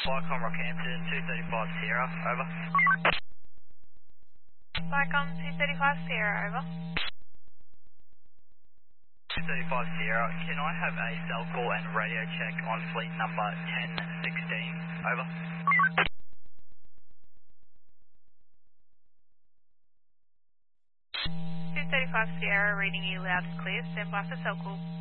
Vicom Rockhampton, 235 Sierra, over. Vicom 235 Sierra, over. 235 Sierra, can I have a cell call and radio check on fleet number 1016, over. 235 Sierra, reading you loud and clear. Stand by for cell call.